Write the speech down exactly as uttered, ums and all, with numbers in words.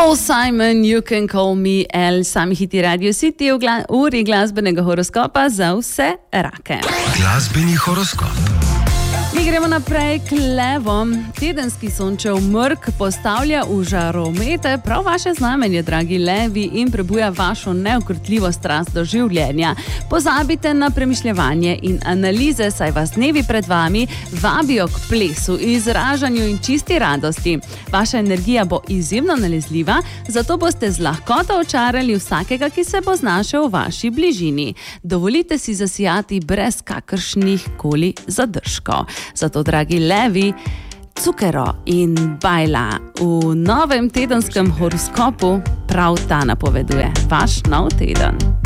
Paul Simon, You Can Call Me El, sami hiti Radio City v gla- uri glasbenega horoskopa za vse rake. Glasbeni horoskop. Mi gremo naprej k levom. Tedenski sončev mrk postavlja v žaromete prav vaše znamenje, dragi levi, in prebuja vašo neukrotljivo strast do življenja. Pozabite na premišljevanje in analize, saj vas dnevi pred vami vabijo k plesu, izražanju in čisti radosti. Vaša energija bo izjemno nalezljiva, zato boste z lahkoto očarali vsakega, ki se bo znašel v vaši bližini. Dovolite si zasijati brez kakršnih koli zadržkov. Zato, dragi levi, cukero in bajla v novem tedenskem horoskopu prav ta napoveduje vaš nov teden.